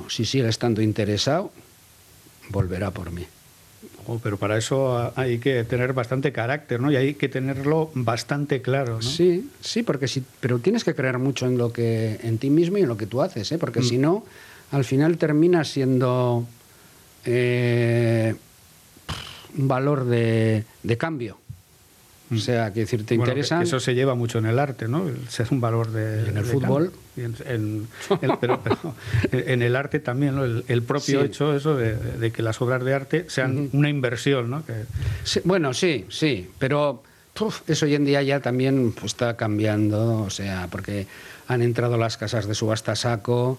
si sigue estando interesado, volverá por mí. Pero para eso hay que tener bastante carácter, ¿no? Y hay que tenerlo bastante claro, ¿no? Sí, porque pero tienes que creer mucho en ti mismo y en lo que tú haces, ¿eh? Porque si no, al final terminas siendo un valor de cambio. O sea, que decir, te interesan. Eso se lleva mucho en el arte, ¿no? El ser un valor de. Y en el fútbol. Pero en el arte también, ¿no? El propio hecho eso de que las obras de arte sean una inversión, ¿no? Sí, bueno, sí, pero eso hoy en día ya también está cambiando, o sea, porque han entrado las casas de subasta a saco.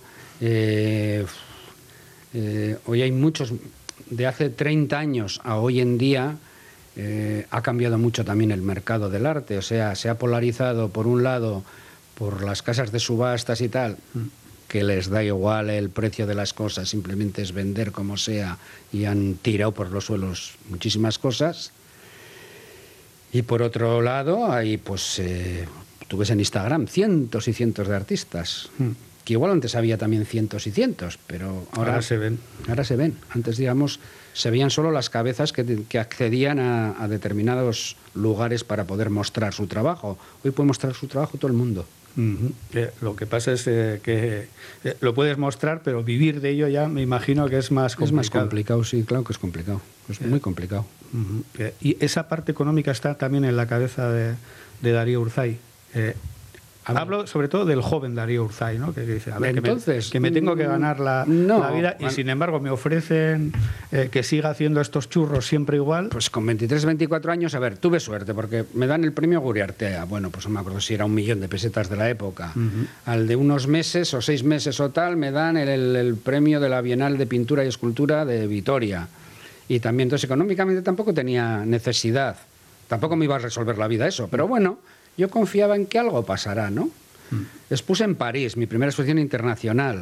Hoy hay muchos, de hace 30 años a hoy en día. Ha cambiado mucho también el mercado del arte, o sea, se ha polarizado por un lado por las casas de subastas y tal, que les da igual el precio de las cosas, simplemente es vender como sea, y han tirado por los suelos muchísimas cosas. Y por otro lado hay, pues, tú ves en Instagram cientos y cientos de artistas, que igual antes había también cientos y cientos, pero ahora se ven. Ahora se ven. Antes, digamos, se veían solo las cabezas que accedían a determinados lugares para poder mostrar su trabajo. Hoy puede mostrar su trabajo todo el mundo. Lo que pasa es que lo puedes mostrar, pero vivir de ello ya me imagino que es más complicado. Es más complicado, sí, claro que es complicado. Es muy complicado. Y esa parte económica está también en la cabeza de Darío Urzay. Hablo sobre todo del joven Darío Urzay, ¿no? Que dice, a ver, entonces, que me tengo que ganar la vida y sin embargo me ofrecen que siga haciendo estos churros siempre igual. Pues con 23, 24 años, a ver, tuve suerte porque me dan el premio Guriartea. Bueno, pues no me acuerdo si era 1.000.000 de pesetas de la época. Al de unos meses o 6 meses o tal me dan el premio de la Bienal de Pintura y Escultura de Vitoria. Y también, entonces, económicamente tampoco tenía necesidad. Tampoco me iba a resolver la vida eso, pero bueno, yo confiaba en que algo pasará, ¿no? Expuse en París, mi primera exposición internacional.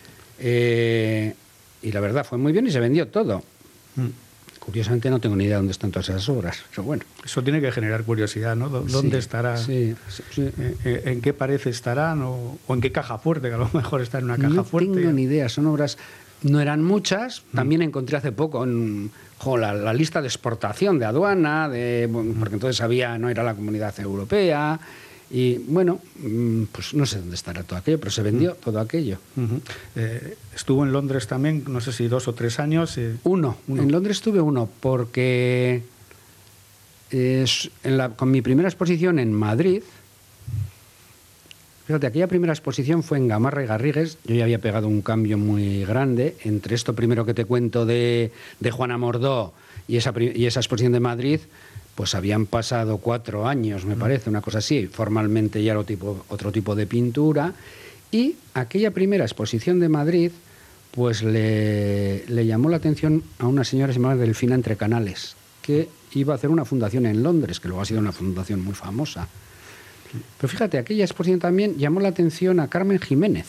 Y la verdad, fue muy bien y se vendió todo. Curiosamente no tengo ni idea de dónde están todas esas obras, pero bueno. Eso tiene que generar curiosidad, ¿no? ¿Dónde estará? Sí. ¿En qué pared estarán? ¿O en qué caja fuerte? Que a lo mejor está en una caja fuerte. No tengo ni idea, son obras... No eran muchas, también encontré hace poco la lista de exportación de aduana, porque entonces no era la Comunidad Europea, y bueno, pues no sé dónde estará todo aquello, pero se vendió todo aquello. Estuvo en Londres también, no sé si 2 o 3 años. Uno. En Londres estuve porque con mi primera exposición en Madrid. Fíjate, aquella primera exposición fue en Gamarra y Garrigues. Yo ya había pegado un cambio muy grande entre esto primero que te cuento de Juana Mordó y esa exposición de Madrid, pues habían pasado 4 años, me parece, una cosa así. Formalmente ya era otro tipo de pintura. Y aquella primera exposición de Madrid, pues le llamó la atención a una señora llamada Delfina Entrecanales, que iba a hacer una fundación en Londres, que luego ha sido una fundación muy famosa. Pero fíjate, aquella exposición también llamó la atención a Carmen Jiménez.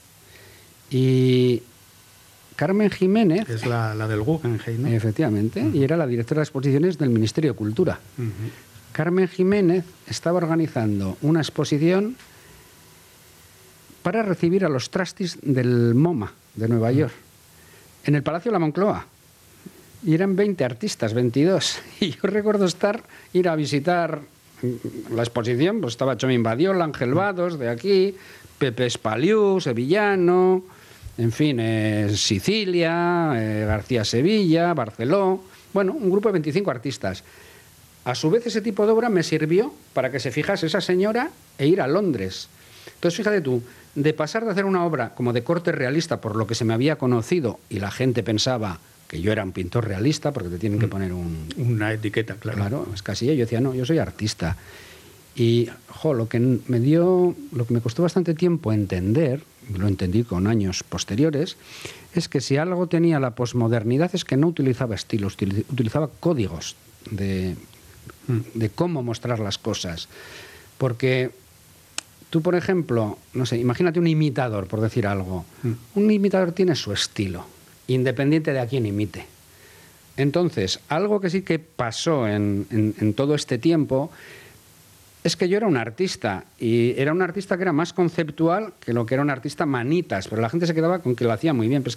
Y Carmen Jiménez... Es la del Guggenheim, ¿no? Efectivamente, y era la directora de exposiciones del Ministerio de Cultura. Carmen Jiménez estaba organizando una exposición para recibir a los trastis del MoMA de Nueva York, en el Palacio de la Moncloa. Y eran 20 artistas, 22. Y yo recuerdo ir a visitar... la exposición, pues estaba Chomín Badiola, Ángel Vados, de aquí, Pepe Espaliú, sevillano, en fin, Sicilia, García Sevilla, Barceló, bueno, un grupo de 25 artistas. A su vez, ese tipo de obra me sirvió para que se fijase esa señora e ir a Londres. Entonces, fíjate tú, de pasar de hacer una obra como de corte realista, por lo que se me había conocido, y la gente pensaba que yo era un pintor realista, porque te tienen que poner una etiqueta, claro. Claro, es casi yo decía, no, yo soy artista. Y, lo que me costó bastante tiempo entender, lo entendí con años posteriores, es que si algo tenía la posmodernidad es que no utilizaba estilos, utilizaba códigos de cómo mostrar las cosas. Porque tú, por ejemplo, no sé, imagínate un imitador, por decir algo. Un imitador tiene su estilo, independiente de a quién imite. Entonces, algo que sí que pasó en todo este tiempo es que yo era un artista, y era un artista que era más conceptual que lo que era un artista manitas, pero la gente se quedaba con que lo hacía muy bien. Pero